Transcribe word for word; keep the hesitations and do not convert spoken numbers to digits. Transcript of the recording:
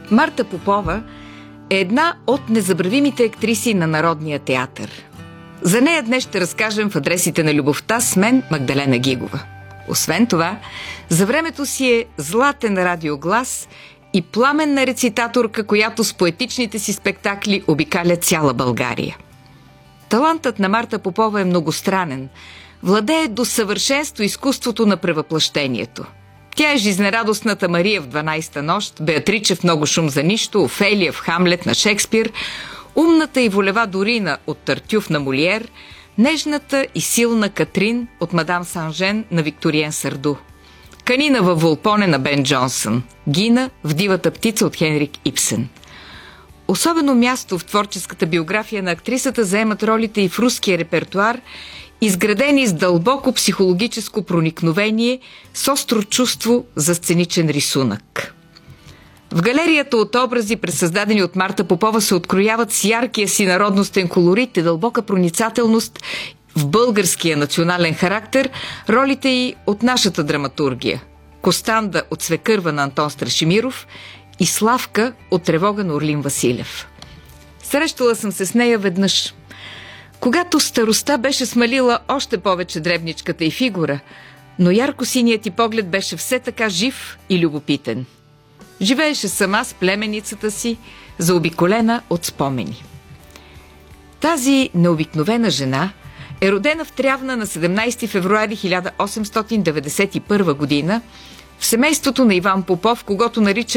Марта Попова е една от незабравимите актриси на Народния театър. За нея днес ще разкажем в Адресите на любовта с мен, Магдалена Гигова. Освен това, за времето си е златен радиоглас и пламенна рецитаторка, която с поетичните си спектакли обикаля цяла България. Талантът на Марта Попова е многостранен. Владее до съвършенство изкуството на превъплъщението. Тя е жизнерадостната Мария в дванайсета нощ, Беатриче в Много шум за нищо, Офелия в Хамлет на Шекспир, умната и волева Дорина от Тартюф на Молиер, нежната и силна Катрин от Мадам Сан-Жен на Викториен Сарду, Канина във Волпоне на Бен Джонсън, Гина в Дивата птица от Хенрик Ипсен. Особено място в творческата биография на актрисата заемат ролите и в руския репертуар, изградени с дълбоко психологическо проникновение, с остро чувство за сценичен рисунък. В галерията от образи, пресъздадени от Марта Попова, се открояват с яркия си народностен колорит и дълбока проницателност в българския национален характер ролите й от нашата драматургия. Костанда от Свекърва на Антон Страшимиров и Славка от Тревога на Орлин Василев. Срещала съм се с нея веднъж. Когато старостта беше смалила още повече дребничката й фигура, но ярко-синият ти поглед беше все така жив и любопитен. Живееше сама с племеницата си, заобиколена от спомени. Тази необикновена жена е родена в Трявна на седемнайсети февруари хиляда осемстотин деветдесет и първа година в семейството на Иван Попов, когото нарича